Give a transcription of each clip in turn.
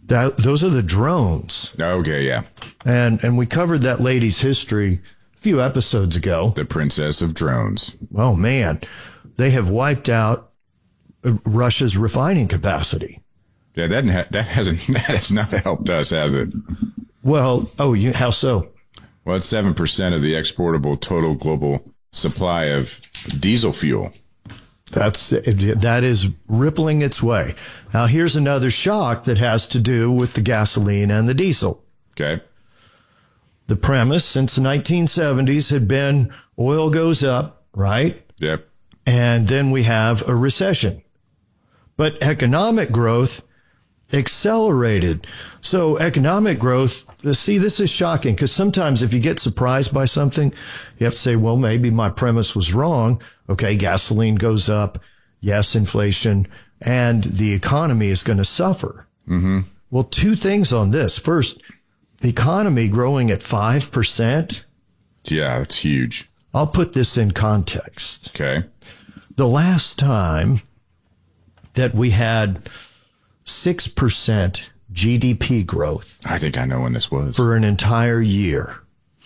Those are the drones. Okay, yeah. And we covered that lady's history a few episodes ago. The princess of drones. Oh, man. They have wiped out Russia's refining capacity. Yeah, that has not helped us, has it? Well, how so? Well, it's 7% of the exportable total global supply of diesel fuel. That is rippling its way. Now, here's another shock that has to do with the gasoline and the diesel. Okay. The premise since the 1970s had been oil goes up, right? Yep. And then we have a recession. But economic growth accelerated. So economic growth, see, this is shocking because sometimes if you get surprised by something, you have to say, well, maybe my premise was wrong. Okay, gasoline goes up. Yes, inflation. And the economy is going to suffer. Mm-hmm. Well, two things on this. First, the economy growing at 5%. Yeah, that's huge. I'll put this in context. Okay. The last time that we had 6% GDP growth. I think I know when this was. For an entire year.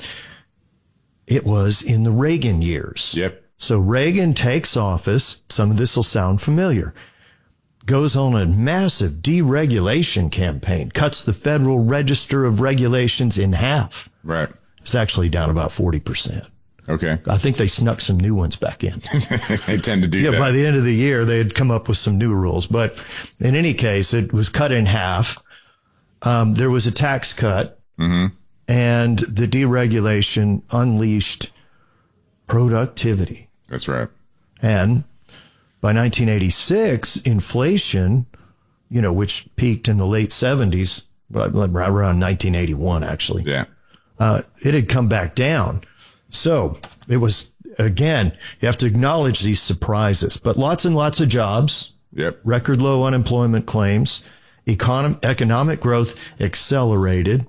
It was in the Reagan years. Yep. So Reagan takes office. Some of this will sound familiar. Goes on a massive deregulation campaign. Cuts the Federal Register of Regulations in half. Right. It's actually down about 40%. Okay. I think they snuck some new ones back in. They tend to do that. Yeah, by the end of the year, they had come up with some new rules. But in any case, it was cut in half. There was a tax cut. Mm-hmm. And the deregulation unleashed productivity. That's right. And by 1986, inflation, which peaked in the late 70s, around 1981, actually. Yeah. It had come back down. So it was, again, you have to acknowledge these surprises, but lots and lots of jobs. Yep. Record low unemployment claims. Economic growth accelerated.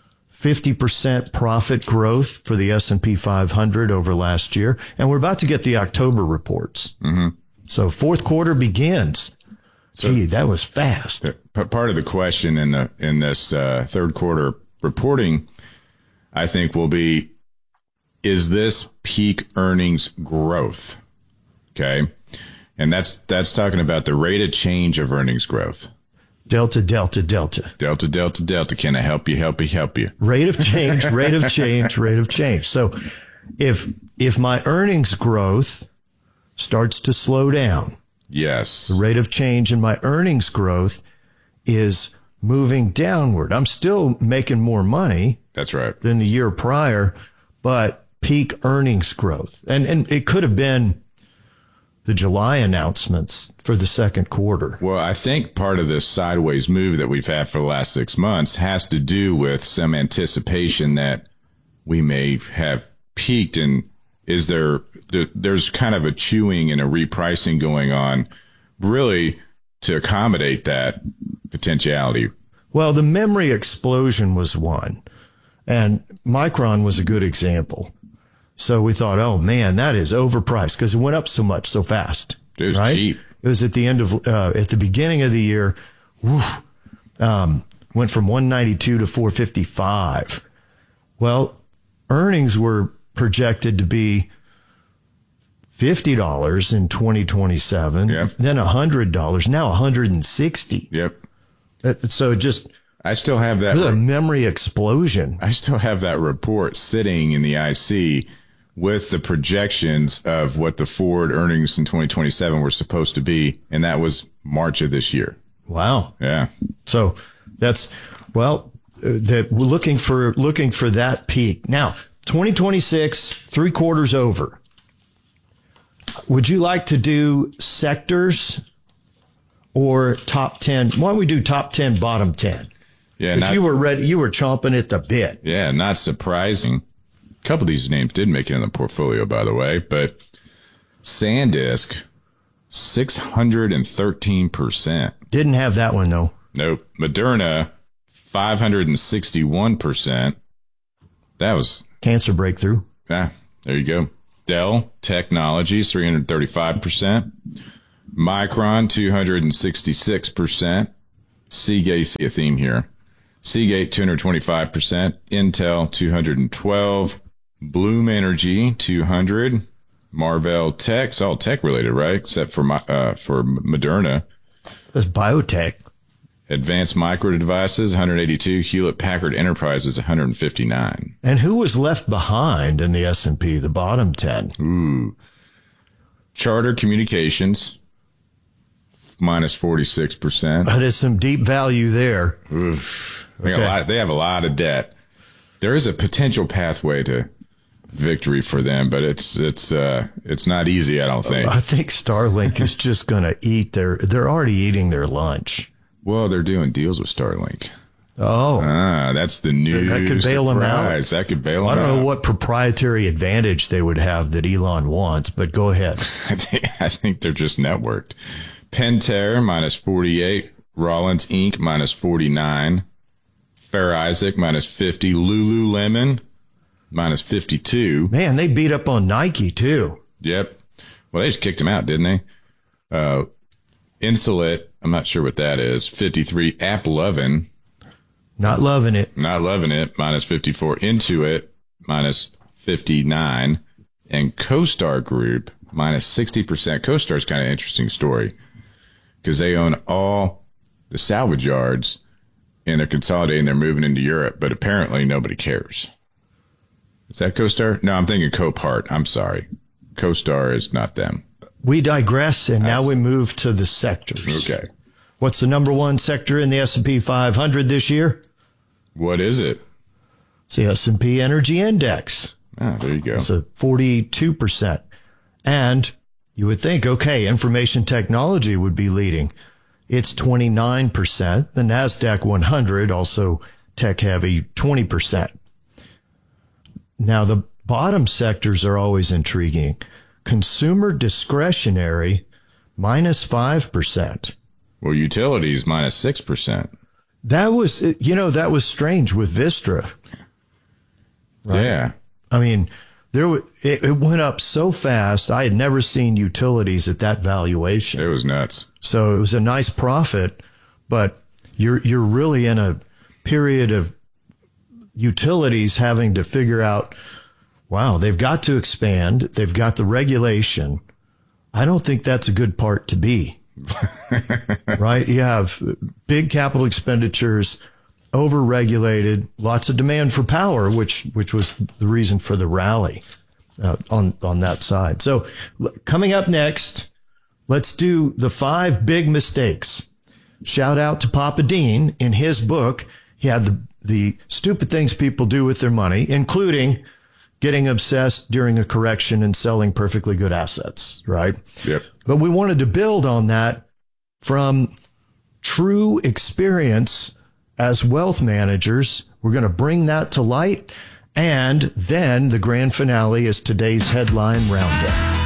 50% profit growth for the S&P 500 over last year. And we're about to get the October reports. Mm-hmm. So fourth quarter begins. Gee, that was fast. Part of the question in this third quarter reporting, I think, will be, is this peak earnings growth? Okay. And that's talking about the rate of change of earnings growth. Delta, delta, delta. Delta, delta, delta. Can I help you? Rate of change, rate of change, rate of change. So if my earnings growth starts to slow down. Yes. The rate of change in my earnings growth is moving downward. I'm still making more money. That's right. Than the year prior, but peak earnings growth. And it could have been the July announcements for the second quarter. Well, I think part of this sideways move that we've had for the last 6 months has to do with some anticipation that we may have peaked. And there's kind of a chewing and a repricing going on really to accommodate that potentiality. Well, the memory explosion was one, and Micron was a good example. So we thought, oh man, that is overpriced because it went up so much so fast. It was right? cheap. It was at the beginning of the year, went from 192 to 455. Well, earnings were projected to be $50 in 2027, yep. Then $100, now $160. Yep. So just I still have that. It was a memory explosion. I still have that report sitting in the IC with the projections of what the forward earnings in 2027 were supposed to be, and that was March of this year. Wow. Yeah. So that's we're looking for that peak. Now, 2026, 3 quarters over. Would you like to do sectors or top 10? Why don't we do top 10, bottom 10? Yeah, you were ready. You were chomping at the bit. Yeah, not surprising. A couple of these names did make it in the portfolio, by the way, but SanDisk, 613%. Didn't have that one, though. Nope. Moderna, 561%. That was cancer breakthrough. Yeah, there you go. Dell Technologies, 335%. Micron, 266%. Seagate, see a theme here. Seagate 225%, Intel 212, Bloom Energy 200, Marvell Tech, it's all tech related, right? Except for Moderna. That's biotech. Advanced Micro Devices 182, Hewlett Packard Enterprises 159. And who was left behind in the S&P, the bottom 10? Ooh. Charter Communications minus 46%. That is some deep value there. Oof. They have a lot of debt. There is a potential pathway to victory for them, but it's not easy, I don't think. I think Starlink is just going to eat they're already eating their lunch. Well, they're doing deals with Starlink. Oh. That's the new That could bail them out. That could bail them out. I don't know what proprietary advantage they would have that Elon wants, but go ahead. I think they're just networked. Pentair minus 48, Rollins Inc. minus 49, Fair Isaac minus 50, Lululemon minus 52. Man, they beat up on Nike too. Yep. Well, they just kicked him out, didn't they? Insulet, I'm not sure what that is, 53. AppLovin. Not loving it. Not loving it, minus 54. Intuit, minus 59. And CoStar Group, minus 60%. CoStar's kind of an interesting story because they own all the salvage yards and they're consolidating. They're moving into Europe, but apparently nobody cares. Is that CoStar? No, I'm thinking Copart. I'm sorry. CoStar is not them. We digress, and now we move to the sectors. Okay. What's the number one sector in the S&P 500 this year? What is it? It's the S&P Energy Index. Ah, there you go. It's a 42%. And you would think, okay, information technology would be leading. It's 29%. The NASDAQ 100, also tech heavy, 20%. Now, the bottom sectors are always intriguing. Consumer discretionary, minus 5%. Well, utilities, minus 6%. That was strange with Vistra. Right? Yeah. I mean, it went up so fast. I had never seen utilities at that valuation. It was nuts. So it was a nice profit, but you're really in a period of utilities having to figure out, wow, they've got to expand. They've got the regulation. I don't think that's a good part to be. Right? You have big capital expenditures, over-regulated, lots of demand for power, which was the reason for the rally on that side. So coming up next, let's do the 5 big mistakes. Shout out to Papa Dean. In his book, he had the stupid things people do with their money, including getting obsessed during a correction and selling perfectly good assets, right? Yep. But we wanted to build on that from true experience as wealth managers. We're going to bring that to light. And then the grand finale is today's headline roundup.